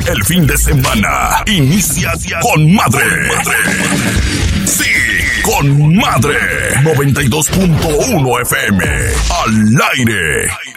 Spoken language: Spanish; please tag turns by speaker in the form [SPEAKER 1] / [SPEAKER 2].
[SPEAKER 1] El fin de semana inicia con madre. Sí, con madre. 92.1 FM. Al aire.